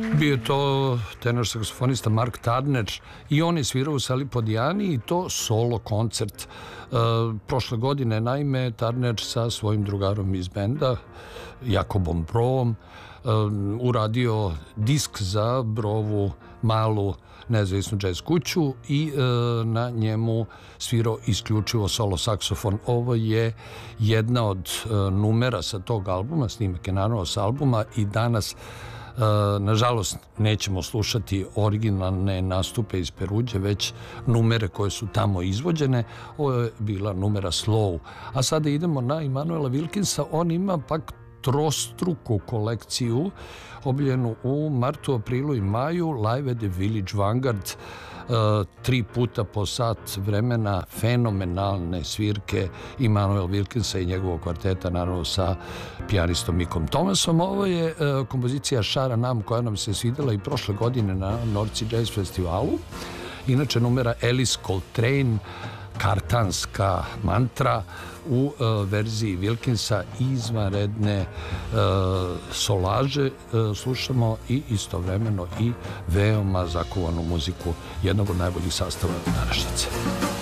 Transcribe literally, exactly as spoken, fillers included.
Bio je to tenor saksofonista Mark Turner i on je svirao u Sali Podijani i to solo koncert. E, prošle godine, naime, Turner sa svojim drugarom iz benda, Jakobom Brovom, e, uradio disk za Brovu malu nezavisnu jazz kuću i e, na njemu svirao isključivo solo saksofon. Ovo je jedna od e, numera sa tog albuma, snimak je naravno sa albuma i danas Uh, nažalost nećemo slušati originalne nastupe iz Peruđe, već numere koje su tamo izvođene. Ovo je bila numera Slow. A sada idemo na Immanuela Wilkinsa. On ima pak trostruku kolekciju objavljenu u martu, aprilu i maju, Live at the Village Vanguard. Uh, tri puta po sat vremena, fenomenalne svirke Immanuel Wilkinsa i njegovog kvarteta, naravno sa pijanistom Mickom Thomasom. Ovo je uh, kompozicija Shara Nam koja nam se svidela i prošle godine na North Sea Jazz Festivalu. Inače numera Alice Coltrane, kartanska mantra u uh, verziji Wilkinsa, izvanredne uh, solaže uh, slušamo i istovremeno i veoma zakuvanu muziku jednog od najboljih sastava današnjice.